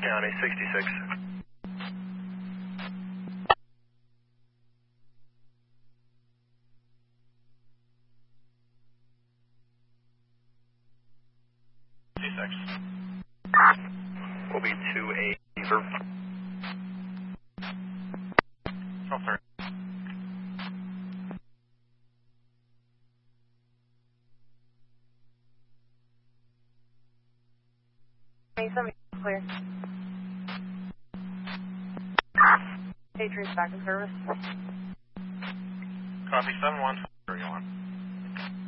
County 66. Will be 2-8 Beaver. Oh, sorry. Clear. Patriots back in service. Copy 7-1.